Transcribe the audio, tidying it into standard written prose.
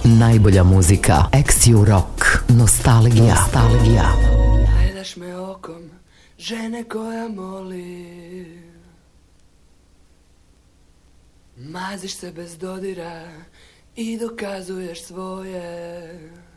Najbolja muzika. Ex-U Rock. Nostalgija. Gledaš me okom žene koja moli, maziš se bez dodira i dokazuješ svoje.